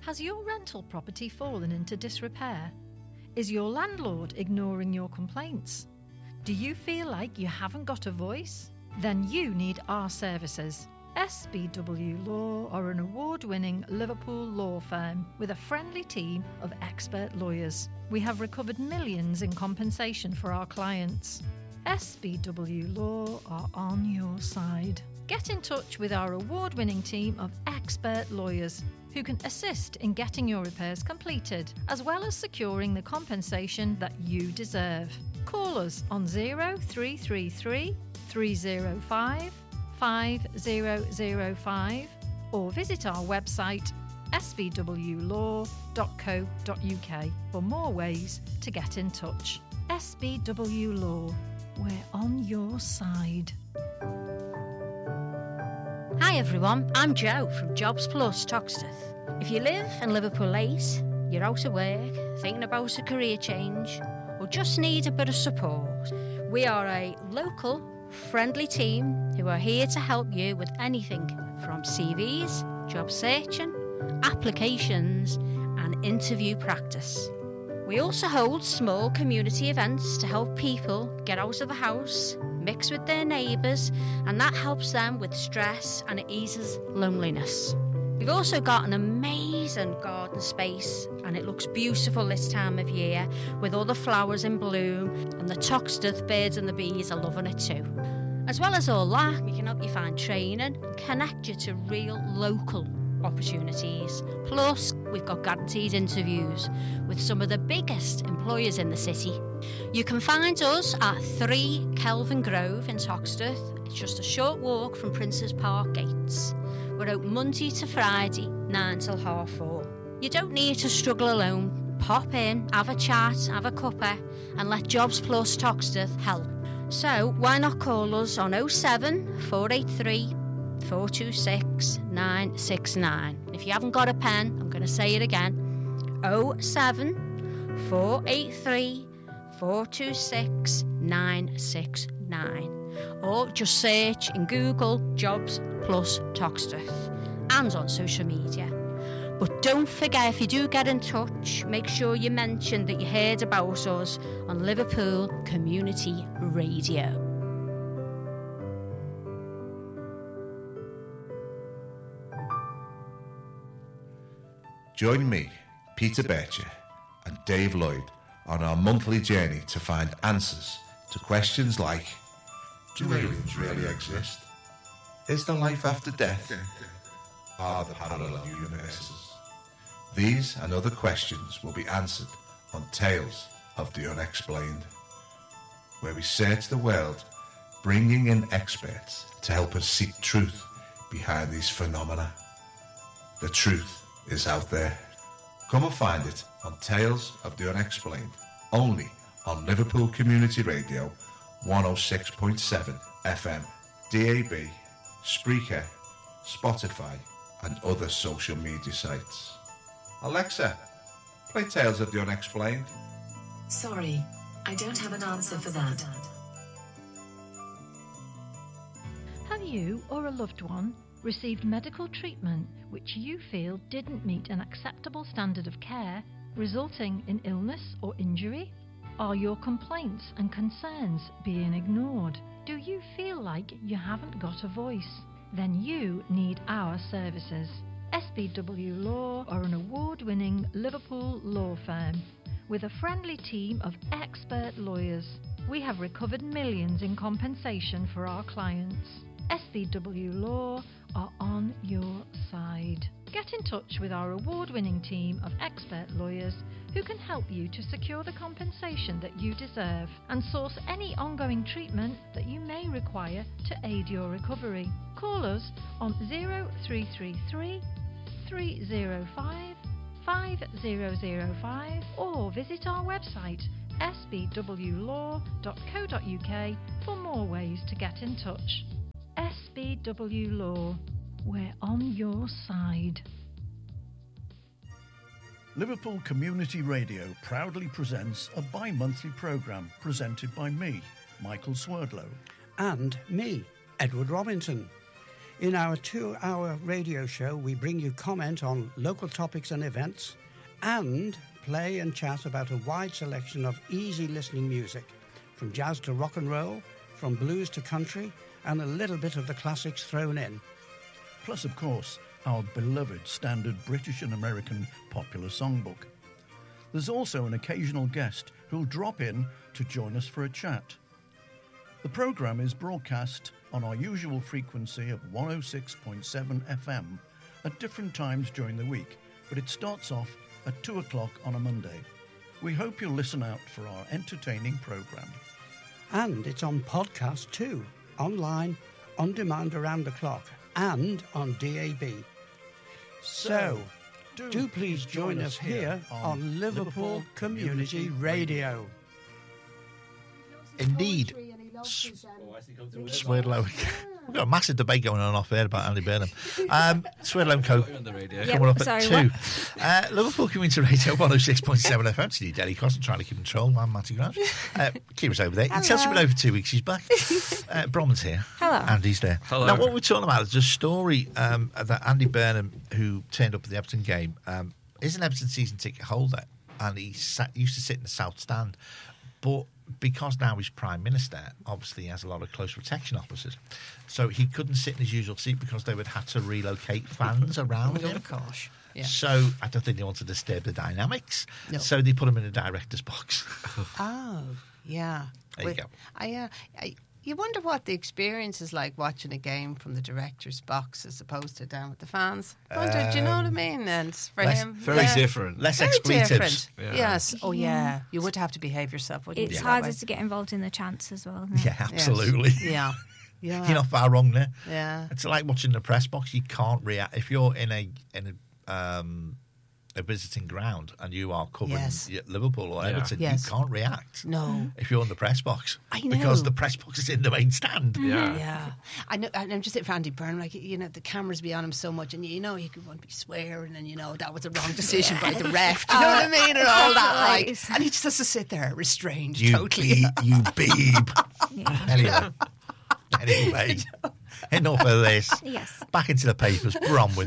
Has your rental property fallen into disrepair? Is your landlord ignoring your complaints? Do you feel like you haven't got a voice? Then you need our services. SBW Law are an award-winning Liverpool law firm with a friendly team of expert lawyers. We have recovered millions in compensation for our clients. SBW Law are on your side. Get in touch with our award-winning team of expert lawyers who can assist in getting your repairs completed, as well as securing the compensation that you deserve. Call us on 0333 305 5005 or visit our website sbwlaw.co.uk for more ways to get in touch. SBW Law, we're on your side. Hi everyone, I'm Jo from Jobs Plus Toxteth. If you live in Liverpool 8, you're out of work, thinking about a career change, or just need a bit of support, we are a local, friendly team who are here to help you with anything from CVs, job searching, applications, and interview practice. We also hold small community events to help people get out of the house, mix with their neighbours, and that helps them with stress and it eases loneliness. We've also got an amazing garden space and it looks beautiful this time of year with all the flowers in bloom, and the Toxteth birds and the bees are loving it too. As well as all that, we can help you find training and connect you to real local opportunities. Plus, we've got guaranteed interviews with some of the biggest employers in the city. You can find us at 3 Kelvin Grove in Toxteth. It's just a short walk from Princes Park gates. We're open Monday to Friday, 9 till 4:30. You don't need to struggle alone. Pop in, have a chat, have a cuppa, and let Jobs Plus Toxteth help. So why not call us on 07 483 426 969. If you haven't got a pen, I'm going to say it again. 07 483 426 969. Or just search in Google Jobs Plus Toxteth and on social media. But don't forget, if you do get in touch, make sure you mention that you heard about us on Liverpool Community Radio. Join me, Peter Bircher, and Dave Lloyd on our monthly journey to find answers to questions like: do aliens really exist? Is there life after death? Are there parallel universes? These and other questions will be answered on Tales of the Unexplained, where we search the world, bringing in experts to help us seek truth behind these phenomena. The truth is out there. Come and find it on Tales of the Unexplained, only on Liverpool Community Radio 106.7 FM, DAB, Spreaker, Spotify, and other social media sites. Alexa, play Tales of the Unexplained. Sorry, I don't have an answer for that. Have you or a loved one received medical treatment which you feel didn't meet an acceptable standard of care, resulting in illness or injury? Are your complaints and concerns being ignored? Do you feel like you haven't got a voice? Then you need our services. SBW Law are an award-winning Liverpool law firm with a friendly team of expert lawyers. We have recovered millions in compensation for our clients. SBW Law are on your side. Get in touch with our award-winning team of expert lawyers who can help you to secure the compensation that you deserve and source any ongoing treatment that you may require to aid your recovery. Call us on 0333 305 5005 or visit our website sbwlaw.co.uk for more ways to get in touch. SBW Law, we're on your side. Liverpool Community Radio proudly presents a bi-monthly programme presented by me, Michael Swerdlow. And me, Edward Robinson. In our 2-hour radio show, we bring you comment on local topics and events and play and chat about a wide selection of easy listening music, from jazz to rock and roll, from blues to country, and a little bit of the classics thrown in. Plus, of course, our beloved standard British and American popular songbook. There's also an occasional guest who'll drop in to join us for a chat. The programme is broadcast on our usual frequency of 106.7 FM at different times during the week, but it starts off at 2 o'clock on a Monday. We hope you'll listen out for our entertaining programme. And it's on podcast too, online, on demand around the clock, and on DAB. So, do please join us here on Liverpool Community Radio. Indeed. Swerdlow. We've got a massive debate going on off there about Andy Burnham. Swerdlow & Co. coming up at 2. Liverpool Community Radio 106.7 FM. It's New Delhi Cross. I'm trying to keep control. I'm Matty Grant. Kira's over there. Chelsea's been over 2 weeks. She's back. Bromman's here. Hello. Andy's there. Hello. Now, what we're talking about is a story that Andy Burnham, who turned up at the Everton game, is an Everton season ticket holder, and he used to sit in the South Stand. But because now he's Prime Minister, obviously he has a lot of close protection officers. So he couldn't sit in his usual seat because they would have to relocate fans around him. Of course. Yeah. So I don't think they want to disturb the dynamics. No. So they put him in a director's box. Oh, yeah. There you go. You wonder what the experience is like watching a game from the director's box as opposed to down with the fans. Do you know what I mean? And for him, very different. Less very expletives. different. Yeah. Yes. Oh, yeah. You would have to behave yourself, wouldn't you? It's harder to get involved in the chants as well, isn't it? Yeah, absolutely. Yeah. Yeah. You're not far wrong there. Yeah. It's like watching the press box. You can't react if you're in a visiting ground and you are covering Liverpool or Everton. Yes. You can't react. No. If you're in the press box, I know. because the press box is in the main stand. Yeah. I know. And I'm just saying for Andy Byrne, like, you know, the cameras be on him so much, and you know, he could want to be swearing, and you know that was the wrong decision by the ref. Do you know what I mean? And all that, like, and he just has to sit there restrained, totally. You beeb. Anyway, enough of this. Yes. Back into the papers. Bronwyn.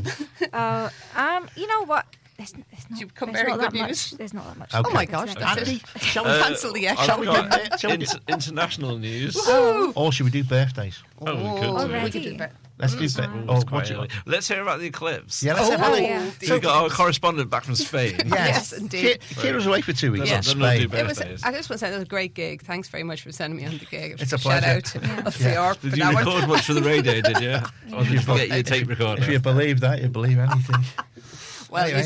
You know what? There's not, You've come there's very not good that news. much. There's not that much. Okay. Oh my gosh, that's Andy, it. shall we cancel the extra? I've got international news. Or should we do birthdays? Oh, we could do. We could do that. Let's do Quite early. Let's hear about the eclipse. Yeah, let's have a yeah. So we've got our correspondent back from Spain. Yes, indeed. Kira's away for 2 weeks in Then we'll do Spain. birthdays. I just want to say it was a great gig. Thanks very much for sending me on the gig. It's a Shout pleasure. out to LCR Did for you that record one. much for the radio, did you? Or did you forget your tape recorder? If you believe that, you believe anything. Well, Anyway.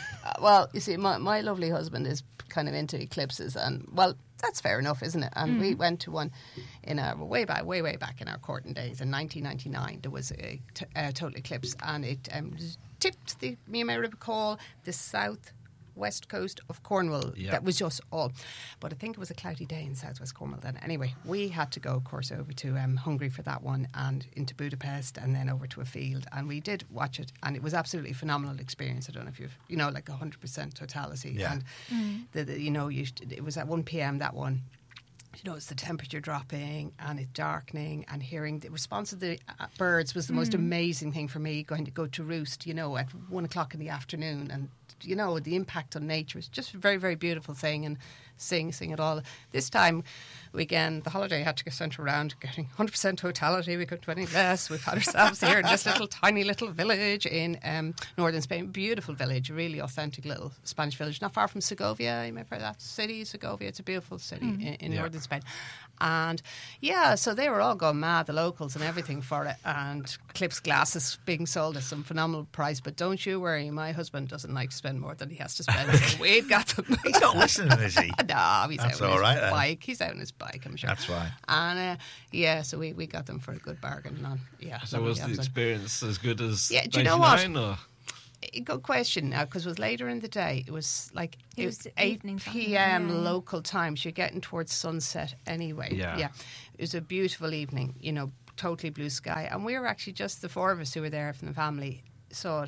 you see, my lovely husband is kind of into eclipses, and well, that's fair enough, isn't it? And we went to one in way back in our courting days in 1999. There was a total eclipse, and it tipped the Miami River Call, the southwest coast of Cornwall. Yeah. That was just all. But I think it was a cloudy day in southwest Cornwall then. Anyway, we had to go, of course, over to Hungary for that one, and into Budapest, and then over to a field, and we did watch it, and it was absolutely phenomenal experience. I don't know if you've, like 100% totality. Yeah. And it was at 1 p.m. that one. It's the temperature dropping and it darkening, and hearing the response of the birds was the most amazing thing for me, going to go to roost, at 1 o'clock in the afternoon. And, the impact on nature is just a very, very beautiful thing, and sing it all. This time, weekend, the holiday had to get sent around, getting 100% totality. We couldn't do any less. We've had ourselves here in this tiny little village in northern Spain. Beautiful village, a really authentic little Spanish village, not far from Segovia. You may have heard that city, Segovia. It's a beautiful city in northern Spain. And so they were all going mad, the locals and everything, for it. And Eclipse glasses being sold at some phenomenal price. But don't you worry, my husband doesn't like to spend more than he has to spend. So we've got them. He's not listening, is he? No, he's That's out on all his right, then. bike. He's out on his bike, I'm sure. That's fine. And so we got them for a good bargain. So was the experience as good as do you know what? 99? Good question now, because it was later in the day. It was like It was 8 evening time, p.m. yeah. local time. So you're getting towards sunset anyway. Yeah. It was a beautiful evening, totally blue sky. And we were actually just the four of us who were there from the family saw it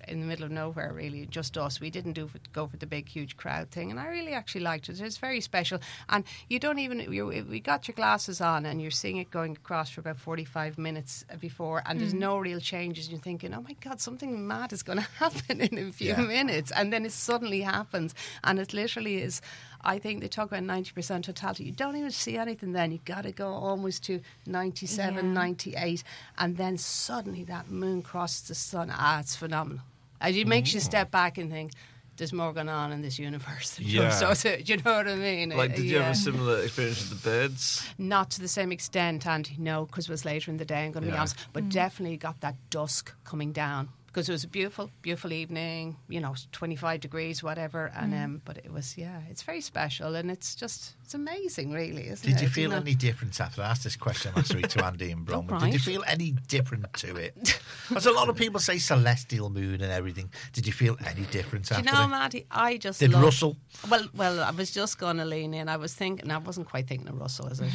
in the middle of nowhere, really, just us. We didn't go for the big, huge crowd thing, and I really actually liked it. It's very special, and you don't even. We got your glasses on, and you're seeing it going across for about 45 minutes before, and there's no real changes. You're thinking, oh my God, something mad is going to happen in a few minutes, and then it suddenly happens, and it literally is. I think they talk about 90% totality. You don't even see anything then. You've got to go almost to 97, 98, and then suddenly that moon crosses the sun. It's phenomenal. It makes you step back and think, there's more going on in this universe. Yeah. So, do you know what I mean? Like, did you have a similar experience with the birds? Not to the same extent, Andy, no, because it was later in the day, I'm going to be honest. But definitely got that dusk coming down. Because it was a beautiful, beautiful evening, 25 degrees, whatever. And but it was, it's very special, and it's amazing, really, isn't it? Did you feel any difference after I asked this question last week to Andy and Bronwyn? Right. Did you feel any different to it? Because a lot of people say celestial moon and everything. Did you feel any difference after it? Maddie, I just Did Russell? Well, I was just going to lean in. I was thinking, I wasn't quite thinking of Russell as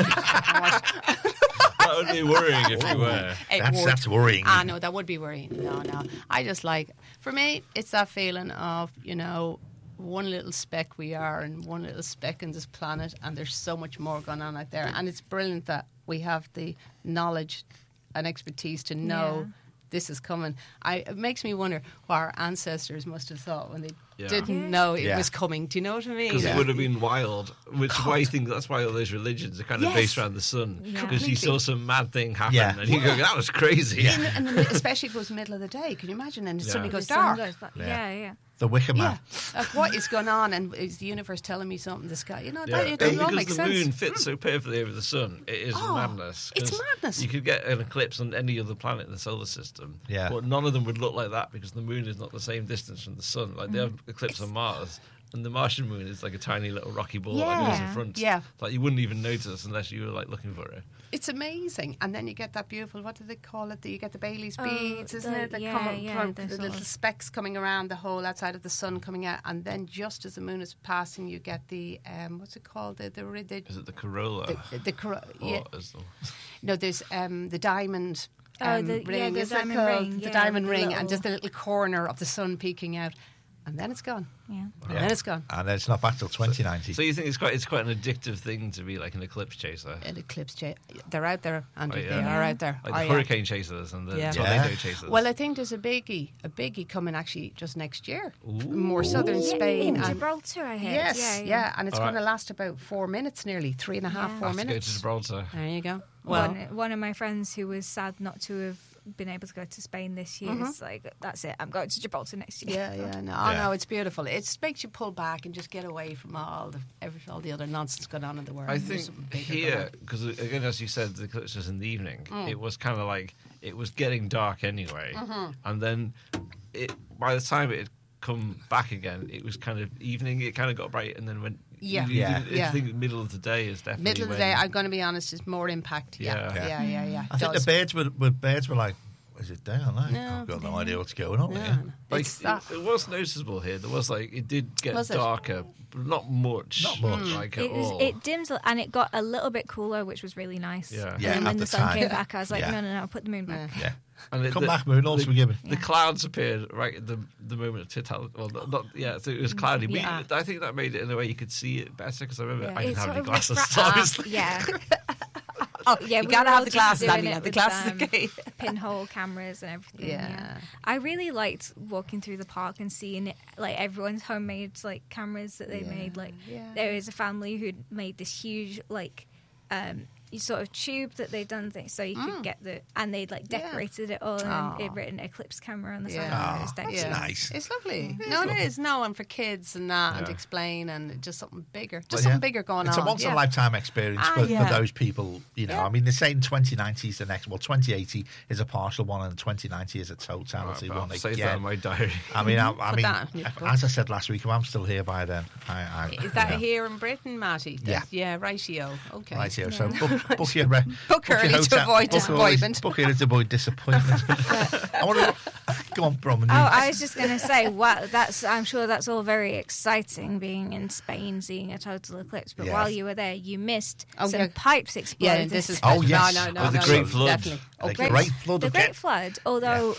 I should. That would be worrying if you were. That's worrying. No, that would be worrying. No. I just for me, it's that feeling of, one little speck we are and one little speck in this planet, and there's so much more going on out there. And it's brilliant that we have the knowledge and expertise to know this is coming. It makes me wonder what our ancestors must have thought when they didn't know it was coming. Do you know what I mean? Because it would have been wild, which is why I think that's why all those religions are kind of based around the sun. Because you saw some mad thing happen and you go, that was crazy. And especially if it was middle of the day. Can you imagine? And it suddenly goes dark. The Wicker Man. Like, what is going on? And is the universe telling me something? The sky, it all makes the sense. moon fits so perfectly over the sun, it is madness. It's madness. You could get an eclipse on any other planet in the solar system, but none of them would look like that because the moon is not the same distance from the sun. Like they have eclipse on Mars, and the Martian moon is like a tiny little rocky ball that goes in front. Yeah. Like you wouldn't even notice unless you were like looking for it. It's amazing. And then you get that beautiful, what do they call it? You get the Bailey's beads, isn't it? That come up from the little specks coming around the hole outside of the sun coming out. And then just as the moon is passing, you get the, what's it called? Is it the corolla? No, there's the diamond ring. The diamond ring. The diamond ring, and just the little corner of the sun peeking out. And then it's gone. And then it's gone. And then it's not back till 2090. So you think it's quite an addictive thing to be like an eclipse chaser? An eclipse chaser. They're out there, Andrew. They are out there. Like the hurricane chasers and the tornado chasers. Well, I think there's a biggie coming actually just next year. More southern Spain. In Gibraltar, I heard. Yes, and it's going to last about 4 minutes nearly, 3.5, 4 minutes. Go to Gibraltar. There you go. Well, one of my friends who was sad not to have been able to go to Spain this year is like, that's it, I'm going to Gibraltar next year. No, it's beautiful. It makes you pull back and just get away from all the other nonsense going on in the world. I think here, because again, as you said, the eclipse was in the evening. It was kind of like it was getting dark anyway, and then by the time it had come back again, it was kind of evening. It kind of got bright, and then went. I think middle of the day is definitely middle of the day. I'm going to be honest, is more impact. I think the birds were like, is it day or night? I've got no idea what's going on here. Like, it was noticeable here. There was it did get darker, but not much. Not much. Like at all. It dimmed and it got a little bit cooler, which was really nice. Yeah. And then when the sun came back, I was like, no, put the moon back. Yeah. And come back, moon, all's forgiven. The clouds appeared right at the moment of totality. Well, so it was cloudy. But I think that made it in a way you could see it better because I remember I didn't have any glasses. Obviously. You gotta have the glasses. The glasses are key. Pinhole cameras and everything. Yeah. I really liked walking through the park and seeing it, like everyone's homemade like cameras that they made. Like there is a family who'd made this huge sort of tube that they'd done things so you could get and they'd like decorated it all and it'd written Eclipse camera on the side. It was that's nice. It's lovely. It is. And for kids and that and to explain and just something bigger. Something bigger going on. It's a once in a lifetime experience for those people, I mean, they're saying 2090 is the next 2080 is a partial one and 2090 is a totality one. Save that in my diary. I mean, as I said last week, if I'm still here by then, is that here in Britain, Matty? Yeah, ratio. Okay. Ratio. So book your early to avoid disappointment. Book early to avoid disappointment. I want to go on, Bronwyn. I was just going to say, I'm sure that's all very exciting, being in Spain, seeing a total eclipse. But while you were there, you missed some pipes exploding. Yeah, this is yes. The Great Flood. The Great Flood. The Great Flood, although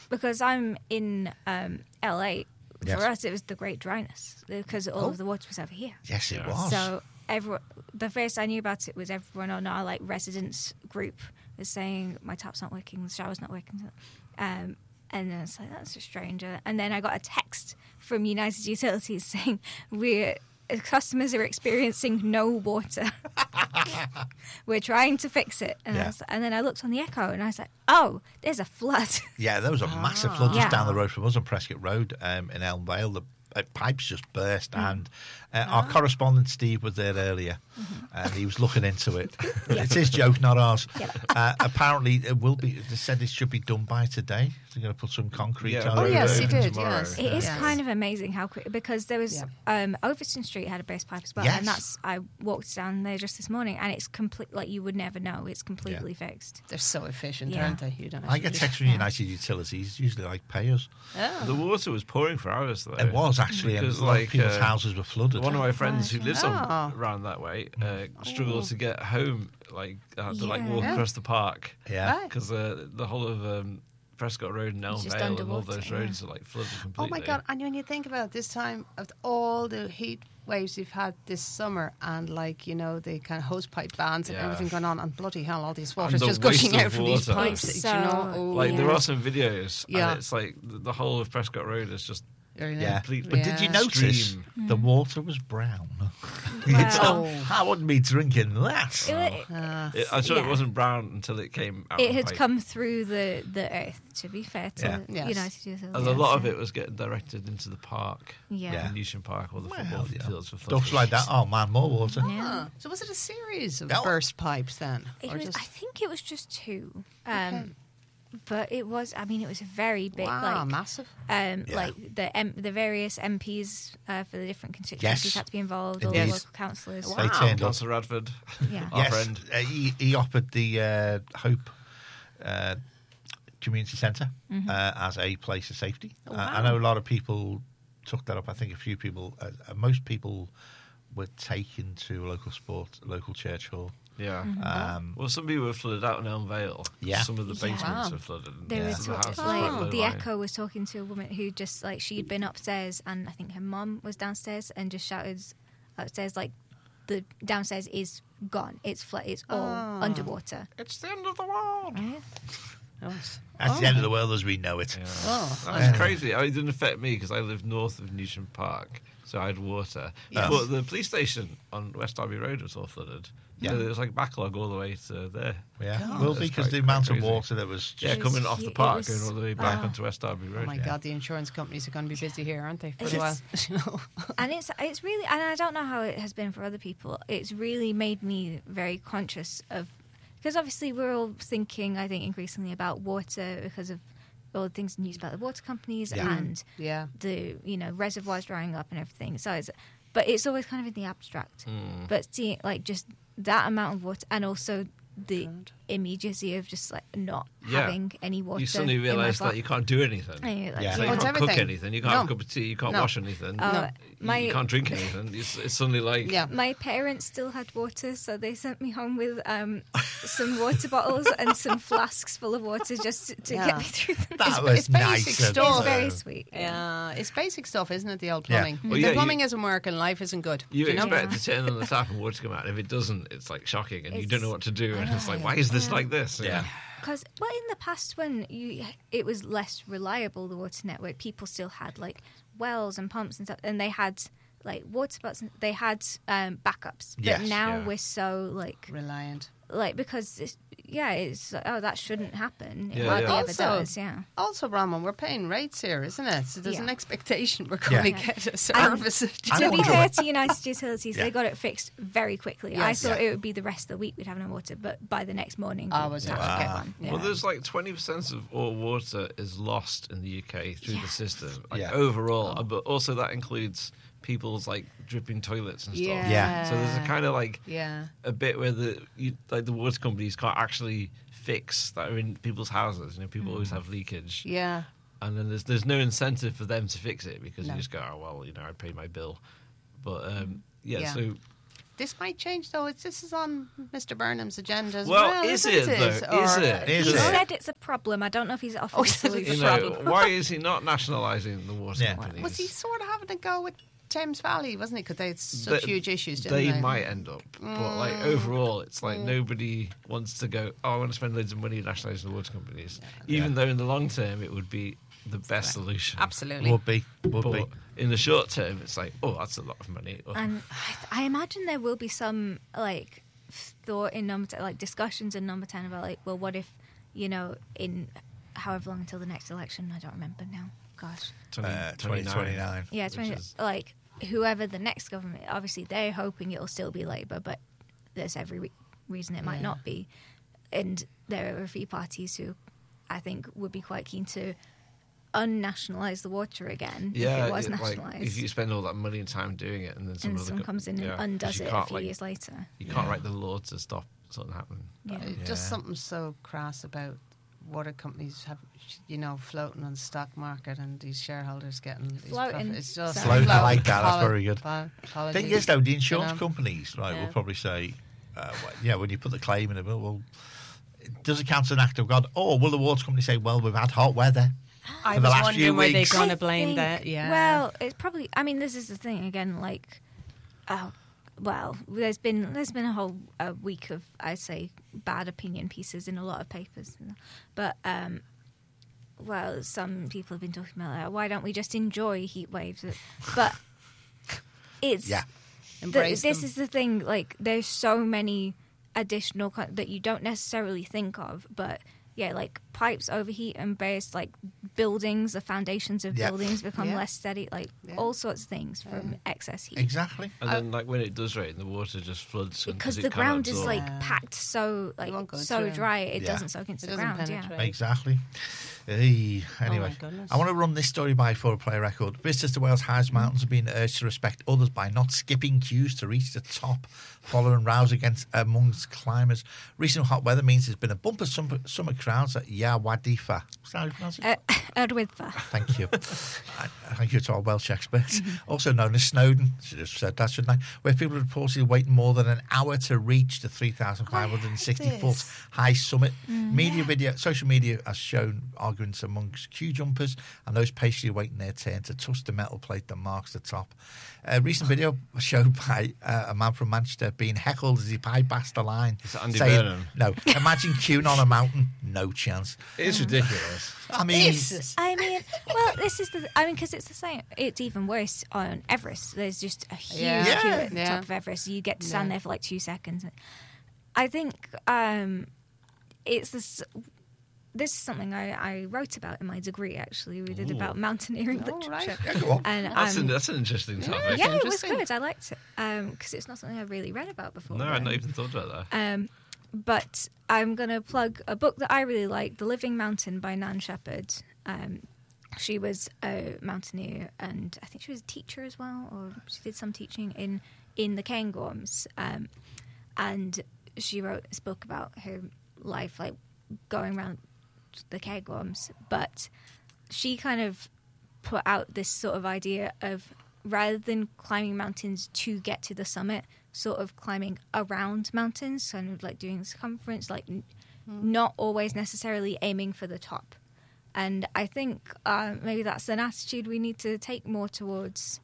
because I'm in LA. Yes. For us, it was the Great Dryness because all of the water was over here. Yes, it was. So the first I knew about it was everyone on our like residence group was saying my tap's not working, the shower's not working, and then it's like that's a stranger. And then I got a text from United Utilities saying customers are experiencing no water. We're trying to fix it. And, and then I looked on the Echo and I was like, oh, there's a flood. Yeah, there was a massive flood just down the road from us on Prescott Road in Elm Vale. The pipes just burst, and our correspondent Steve was there earlier, and he was looking into it. It's his joke, not ours. Apparently, it will be. They said it should be done by today. They're going to put some concrete on the road. Yes, he did. Tomorrow. Yes, it is kind of amazing how quick, because there was Overton Street had a burst pipe as well, and I walked down there just this morning, and it's complete. Like you would never know, it's completely fixed. They're so efficient, aren't they? You don't. I get texts from United Utilities, usually like pay us. Oh. The water was pouring for hours though. It was actually, and because like people's houses were flooded. One of my friends who lives around that way struggled to get home. Like had to walk across the park. Yeah, because the whole of Prescott Road and Elm Vale and all those roads are like flooded completely. Oh my god! And when you think about this time of all the heat waves we've had this summer, and like the kind of hose pipe bans and everything going on, and bloody hell, all these water's just gushing out from these pipes. There are some videos, and it's like the whole of Prescott Road is just. Completely. But did you notice the water was brown? I wouldn't be drinking that. I'm sure it wasn't brown until it came out. It had come through the earth, to be fair to United Utilities. And a lot of it was getting directed into the park, in Newsham Park, or the football fields for stuff like that. Oh man, more water. So was it a series of burst pipes then? I think it was just two. But it was. I mean, it was a very big, massive. Like the various MPs for the different constituencies had to be involved. All the local councillors. Wow. They turned Councillor Radford, our friend. He offered the Hope Community Centre as a place of safety. I know a lot of people took that up. I think a few people, most people, were taken to local church hall. Yeah. Well, some people were flooded out in Elm Vale. Yeah. Some of the basements were flooded. The Echo was talking to a woman who just she'd been upstairs, and I think her mum was downstairs, and just shouted upstairs the downstairs is gone. It's it's all underwater. It's the end of the world. That's the end of the world as we know it. Yeah. That's crazy. It didn't affect me because I lived north of Newsham Park, so I had water. Yes. But the police station on West Derby Road was all flooded. Yeah, there was backlog all the way to there. Yeah, well, because the amount of water that was coming off the park going all the way back onto West Derby Road. Oh my god, the insurance companies are going to be busy here, aren't they? For a while. And it's really, and I don't know how it has been for other people. It's really made me very conscious of, because obviously we're all thinking, I think, increasingly about water because of all the things in news about the water companies and the reservoirs drying up and everything. So but it's always kind of in the abstract. But seeing just that amount of water, and also the immediacy of just not having any water. You suddenly realise that you can't do anything. So you can't cook anything. You can't have a cup of tea. You can't wash anything. You can't drink anything. It's suddenly My parents still had water, so they sent me home with some water bottles and some flasks full of water just to get me through the night. That was nice. Basic stuff. It's very sweet. Yeah, it's basic stuff, isn't it? The old plumbing. If the plumbing isn't working, life isn't good. You expect to turn on the tap and water to come out. And if it doesn't, it's shocking, and you don't know what to do. And it's why is this like this? Yeah. Because, in the past when it was less reliable, the water network, people still had wells and pumps and stuff, and they had water spots. They had backups, but now we're so reliant. Because it's that shouldn't happen. It hardly ever does. Yeah. Also, Bronwyn, we're paying rates here, isn't it? So there's an expectation we're going to get a service. To be fair to United Utilities, they got it fixed very quickly. Yes. I thought it would be the rest of the week we'd have no water, but by the next morning, I was get one. Yeah. Well, there's 20% of all water is lost in the UK through the system, overall, but also that includes people's dripping toilets and stuff. Yeah. So there's a kind of a bit where the water companies can't actually fix that are in people's houses. People always have leakage. Yeah. And then there's no incentive for them to fix it because you just go, I paid my bill. But so This might change, though. This is on Mr. Burnham's agenda as well. Is it, though? Is it? He said it's a problem. I don't know if he's offered a solution. Why is he not nationalising the water companies? Was he sort of having to go with Thames Valley, wasn't he? Because they had such huge issues, didn't they? They might end up. But, like, overall, it's like nobody wants to go, I want to spend loads of money nationalising the water companies. Even though in the long term it would be the best solution. Absolutely. Would be. In the short term, it's like, that's a lot of money. And I imagine there will be some like thought in number 10, like discussions in number 10 about like, well, what if, in however long until the next election? I don't remember now. Gosh, 2029. Yeah, like whoever the next government. Obviously, they're hoping it'll still be Labour, but there's every reason it might not be. And there are a few parties who I think would be quite keen to unnationalise the water again if it was nationalised. Like, if you spend all that money and time doing it, and then someone comes in and undoes it a few years later, you can't write the law to stop something happening. Just something so crass about water companies have, floating on the stock market and these shareholders getting floating. It's just floating. I like that. That's very good. Apologies. Thing is, though, the insurance companies, right, will probably say, when you put the claim in, well, does it count as an act of God? Or will the water company say, well, we've had hot weather? I was wondering where they're going to blame that. Yeah. Well, it's probably. I mean, this is the thing again. Like, there's been a whole week of, I'd say, bad opinion pieces in a lot of papers, but some people have been talking about that. Why don't we just enjoy heat waves? But it's embrace this them. is the thing. Like, there's so many additional that you don't necessarily think of, but. Yeah, like pipes overheat and burst, like buildings, the foundations of buildings become less steady, like all sorts of things from excess heat. Exactly. And then, like, when it does rain, the water just floods. Because the ground is, like, packed so dry, it doesn't soak into the ground. Penetrate. Exactly. Anyway, I want to run this story by for a play record. Visitors to Wales' highest mountains are being urged to respect others by not skipping queues to reach the top, following rows amongst climbers. Recent hot weather means there's been a bumper summer crowds at Yawadifa. Erdwidfa. Thank you. Thank you to our Welsh experts. Also known as Snowdon. Should have said that, shouldn't I? Where people are reportedly waiting more than an hour to reach the 3,560-foot high summit. Social media has shown arguments amongst queue jumpers and those patiently waiting their turn to touch the metal plate that marks the top. A recent video showed by a man from Manchester being heckled as he bypassed the line. Is it Andy Burnham? No. Imagine queuing on a mountain. No chance. It's ridiculous. Well, this is because it's the same. It's even worse on Everest. There's just a huge queue at the top of Everest. You get to stand there for like 2 seconds. I think it's this. This is something I wrote about in my degree, actually. We did about mountaineering literature. Right. Yeah, go on. And, that's an interesting topic. Yeah, it was good. I liked it because it's not something I've really read about before. No, I'd not even thought about that. But I'm going to plug a book that I really like, The Living Mountain by Nan Shepherd. She was a mountaineer, and I think she was a teacher as well, or she did some teaching in the Cairngorms. And she wrote this book about her life, like going around the Cairngorms. But she kind of put out this sort of idea of, rather than climbing mountains to get to the summit, sort of climbing around mountains, kind of like doing circumference, like not always necessarily aiming for the top. And I think maybe that's an attitude we need to take more towards,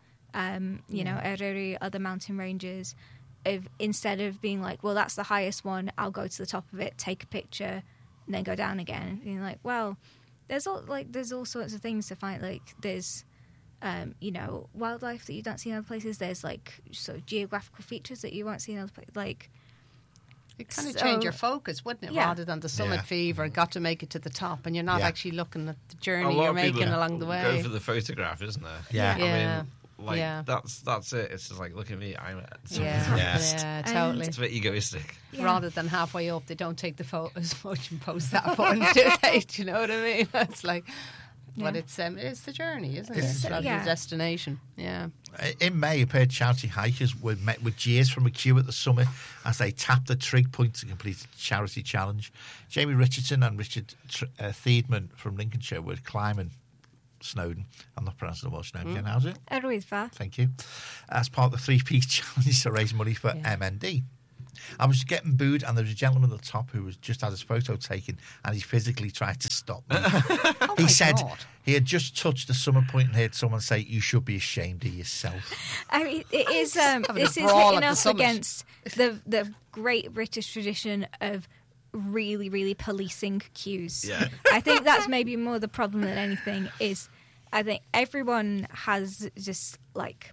Eruri, other mountain ranges, instead of being like, well, that's the highest one, I'll go to the top of it, take a picture, and then go down again. And being like, well, there's all sorts of things to find. Like there's wildlife that you don't see in other places. There's like sort of geographical features that you won't see in other places. Like, it kind of change your focus, wouldn't it? Yeah. Rather than the summit fever, got to make it to the top, and you're not actually looking at the journey you're making along the way. Go for the photograph, isn't there? Yeah. That's it. It's just like, look at me, I'm at the top. Yeah, totally. It's a bit egoistic. Yeah. Rather than halfway up, they don't take the photos much and post that one, do they? Do you know what I mean? It's like, but it's the journey, isn't it? Rather than the destination. Yeah. In May, a pair of charity hikers were met with jeers from a queue at the summit as they tapped the trig point to complete a charity challenge. Jamie Richardson and Richard Thiedman from Lincolnshire were climbing Snowdon. I'm not pronouncing the word Snowdon again. How's it? Arwyddfa. Thank you. As part of the three-piece challenge to raise money for MND. I was getting booed, and there was a gentleman at the top who was just had his photo taken, and he physically tried to stop me. He said he had just touched the summer point and heard someone say, "You should be ashamed of yourself." I mean, it is. This is hitting us against the great British tradition of really, really policing queues. Yeah. I think that's maybe more the problem than anything. Is I think everyone has just like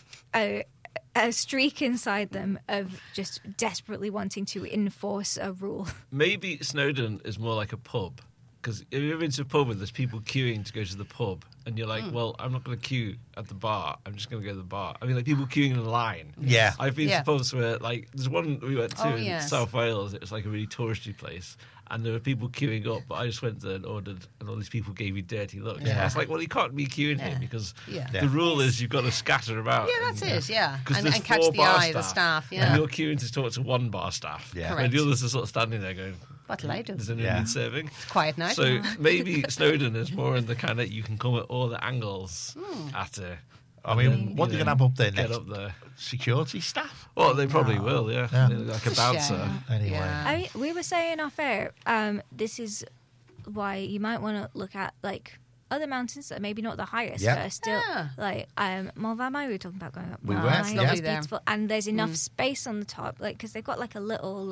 a streak inside them of just desperately wanting to enforce a rule. Maybe Snowdon is more like a pub. Because if you've been to a pub and there's people queuing to go to the pub, and you're like, well, I'm not going to queue at the bar. I'm just going to go to the bar. I mean, like people queuing in a line. Yeah. I've been to pubs where, like, there's one we went to in South Wales. It was like a really touristy place. And there were people queuing up, but I just went there and ordered, and all these people gave me dirty looks. Yeah. I was like, well, you can't be queuing here because the rule is you've got to scatter about. Yeah, that's it, yeah. And catch the eye of the staff, And you're queuing to talk to one bar staff. Yeah. And the others are sort of standing there going, what'll I do? Does anyone need serving? It's quiet night. So maybe Snowdon is more in the kind of you can come at all the angles at it. I mean, what are you going to have up there next? Get up there. Security staff? Well, they probably will, yeah. Like a bouncer. Anyway. Yeah. I mean, we were saying off air, this is why you might want to look at like other mountains that are maybe not the highest, but are still like Mont Valmaire. We were talking about going up. We were, It's beautiful, and there's enough space on the top, like because they've got like a little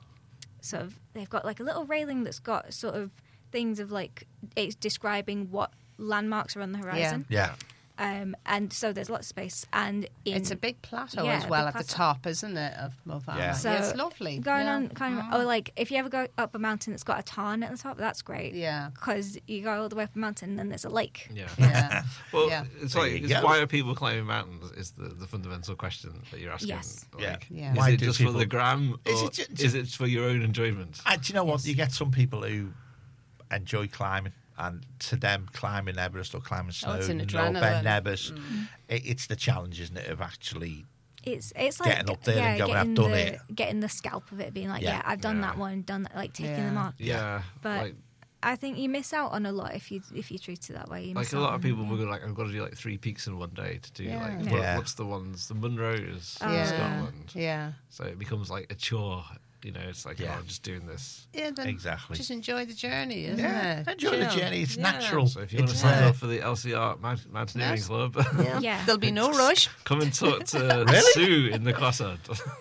they've got like a little railing that's got sort of things of like it's describing what landmarks are on the horizon. Yeah. And so there's lots of space, and it's a big plateau as well at the top, isn't it, of Mont Valmaire? Yeah. So it's lovely. Going on kind of, like if you ever go up a mountain that's got a tarn at the top, that's great. Yeah, because you go all the way up a mountain, and then there's a lake. Yeah. Well, it's like why are people climbing mountains? Is the fundamental question that you're asking? Yes. Like, yeah. Is Why it do just people... for the gram, or is it for your own enjoyment? Do you know what? You get some people who enjoy climbing. And to them, climbing Everest or climbing Snowdon or Ben Nevis, it's the challenge, isn't it, of actually it's like getting up there and going, I've done it. Getting the scalp of it, being like, I've done that one, done that, like taking them off. Yeah. But like, I think you miss out on a lot if you treat it that way. Like a lot of people will go like, I've got to do like 3 peaks in one day to do what's the ones? The Munros in Scotland. Yeah. So it becomes like a chore. You know, it's like, I'm just doing this. Yeah, then exactly. Just enjoy the journey, isn't it? Enjoy the journey. It's natural. So if you want to sign up for the LCR Mountaineering Club, there'll be no rush. Come and talk to Sue in the Crossard.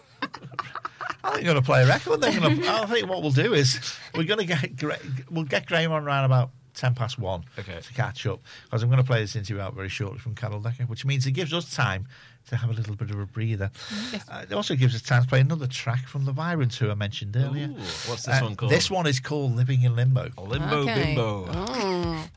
I think you're going to play a record. I think what we'll do is we'll get Graham on around about 1:10 to catch up, because I'm going to play this interview out very shortly from Carol Decker, which means it gives us time to have a little bit of a breather. It also gives us time to play another track from the Virons, who I mentioned earlier. Ooh, what's this one called? This one is called Living in Limbo. Limbo Bimbo.